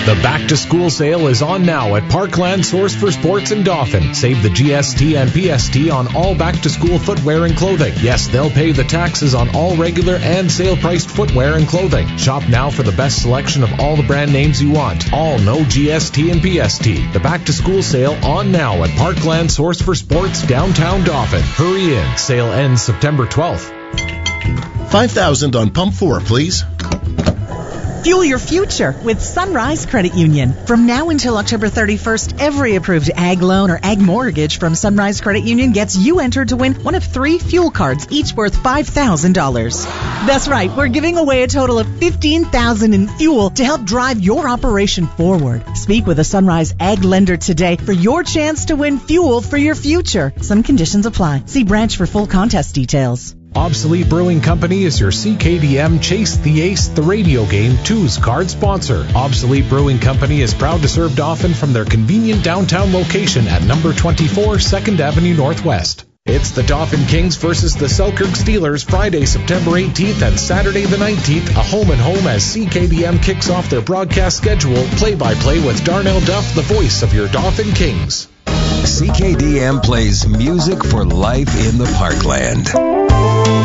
The back-to-school sale is on now at Parkland Source for Sports in Dauphin. Save the GST and PST on all back-to-school footwear and clothing. Yes, they'll pay the taxes on all regular and sale-priced footwear and clothing. Shop now for the best selection of all the brand names you want. All no GST and PST. The back-to-school sale on now at Parkland Source for Sports, downtown Dauphin. Hurry in. Sale ends September 12th. $5,000 on pump 4, please. Fuel your future with Sunrise Credit Union. From now until October 31st, every approved ag loan or ag mortgage from Sunrise Credit Union gets you entered to win one of 3 fuel cards, each worth $5,000. That's right, we're giving away a total of $15,000 in fuel to help drive your operation forward. Speak with a Sunrise ag lender today for your chance to win fuel for your future. Some conditions apply. See branch for full contest details. Obsolete Brewing Company is your CKDM Chase the Ace, the radio game 2's card sponsor. Obsolete Brewing Company is proud to serve Dauphin from their convenient downtown location at number 24 2nd Avenue Northwest. It's the Dauphin Kings versus the Selkirk Steelers Friday, September 18th and Saturday the 19th, a home-and-home as CKDM kicks off their broadcast schedule. Play-by-play with Darnell Duff, the voice of your Dauphin Kings. CKDM plays music for life in the Parkland.